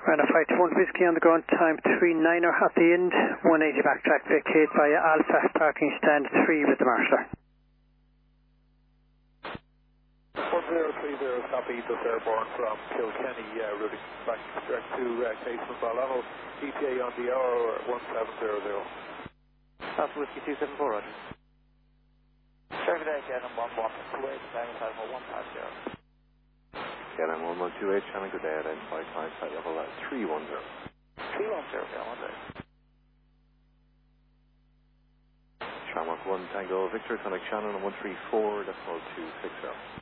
Rana 521 Whiskey on the ground, time 39er at the end, 180 backtrack vacate via Alpha, parking stand 3 with the marshaller. 1030, copy, just airborne from Kilkenny, routing back direct to Caseman Ballevel, ETA on the hour 1700. Alpha Whiskey 274, roger. Traffic day, Canon 1128, time 150. Canon 1128, Shannon, good day, identify client site level at 310. 310, okay, Shamrock 1 Tango Victor, connect Shannon 134.260.